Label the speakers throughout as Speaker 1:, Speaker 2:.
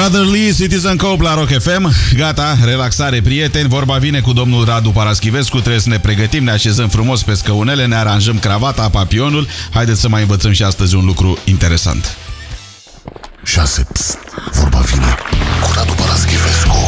Speaker 1: Brotherly, Citizen Cope la Rock FM. Gata, relaxare, prieteni. Vorba vine cu domnul Radu Paraschivescu. Trebuie să ne pregătim, ne așezăm frumos pe scăunele, ne aranjăm cravata, papionul. Haideți să mai învățăm și astăzi un lucru interesant.
Speaker 2: 6. Psst, vorba vine cu Radu Paraschivescu.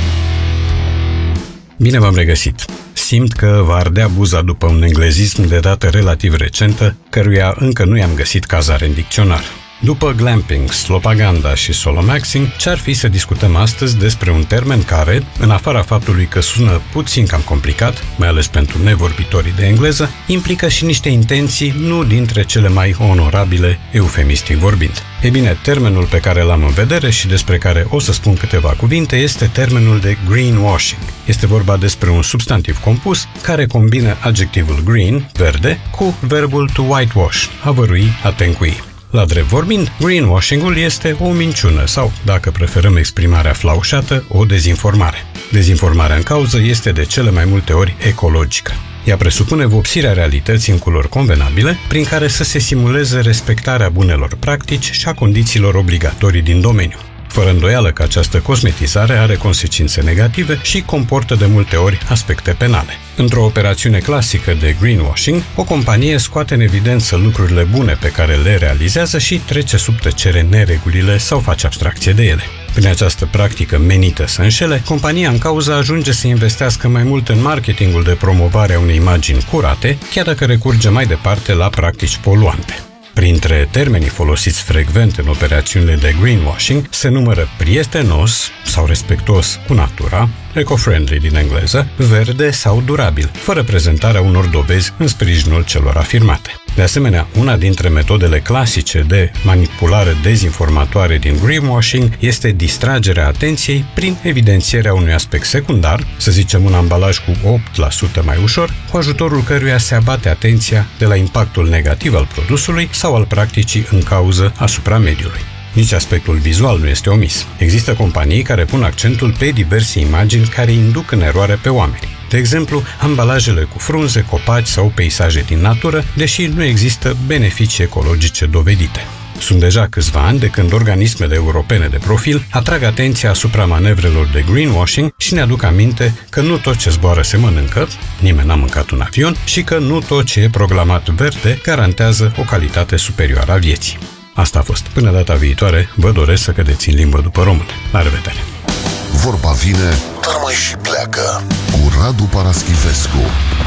Speaker 3: Bine v-am regăsit! Simt că va ardea buza după un englezism de dată relativ recentă, căruia încă nu i-am găsit cazare în dicționar. După glamping, slopaganda și solomaxing, ce-ar fi să discutăm astăzi despre un termen care, în afara faptului că sună puțin cam complicat, mai ales pentru nevorbitorii de engleză, implică și niște intenții nu dintre cele mai onorabile, eufemistic vorbind. Ei bine, termenul pe care l-am în vedere și despre care o să spun câteva cuvinte este termenul de greenwashing. Este vorba despre un substantiv compus care combină adjectivul green, verde, cu verbul to whitewash, a vărui, a tencui. La drept vorbind, greenwashing-ul este o minciună sau, dacă preferăm exprimarea flaușată, o dezinformare. Dezinformarea în cauză este de cele mai multe ori ecologică. Ea presupune vopsirea realității în culori convenabile, prin care să se simuleze respectarea bunelor practici și a condițiilor obligatorii din domeniu. Fără îndoială că această cosmetizare are consecințe negative și comportă de multe ori aspecte penale. Într-o operațiune clasică de greenwashing, o companie scoate în evidență lucrurile bune pe care le realizează și trece sub tăcere neregulile sau face abstracție de ele. Prin această practică menită să înșele, compania în cauză ajunge să investească mai mult în marketingul de promovare a unei imagini curate, chiar dacă recurge mai departe la practici poluante. Printre termenii folosiți frecvent în operațiunile de greenwashing se numără prietenos sau respectuos cu natura, eco-friendly din engleză, verde sau durabil, fără prezentarea unor dovezi în sprijinul celor afirmate. De asemenea, una dintre metodele clasice de manipulare dezinformatoare din greenwashing este distragerea atenției prin evidențierea unui aspect secundar, să zicem un ambalaj cu 8% mai ușor, cu ajutorul căruia se abate atenția de la impactul negativ al produsului sau al practicii în cauză asupra mediului. Nici aspectul vizual nu este omis. Există companii care pun accentul pe diverse imagini care induc în eroare pe oameni. De exemplu, ambalajele cu frunze, copaci sau peisaje din natură, deși nu există beneficii ecologice dovedite. Sunt deja câțiva ani de când organismele europene de profil atrag atenția asupra manevrelor de greenwashing și ne aduc aminte că nu tot ce zboară se mănâncă, nimeni n-a mâncat un avion, și că nu tot ce e proclamat verde garantează o calitate superioară a vieții. Asta a fost. Până data viitoare, vă doresc să cădeți în limbă după română. La revedere!
Speaker 2: Vorba vine, dar mai și pleacă cu Radu Paraschivescu.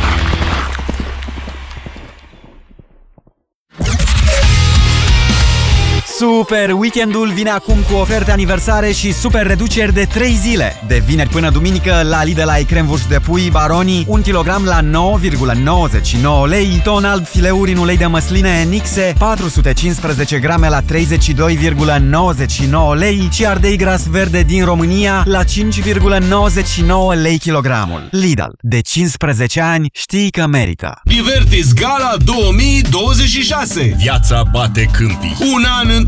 Speaker 4: Super! Weekendul vine acum cu oferte aniversare și super reduceri de 3 zile. De vineri până duminică, la Lidl ai cremvuș de pui Baroni, 1 kg la 9,99 lei, ton alb fileuri în ulei de măsline Nixe, 415 grame la 32,99 lei și ardei gras verde din România la 5,99 lei kilogramul. Lidl, de 15 ani știi că merită.
Speaker 5: Divertis Gala 2026. Viața bate câmpii. Un an